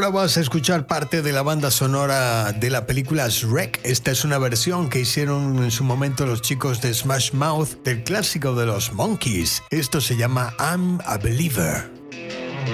Ahora vas a escuchar parte de la banda sonora de la película Shrek. Esta es una versión que hicieron en su momento los chicos de Smash Mouth del clásico de los Monkees. Esto se llama I'm a Believer.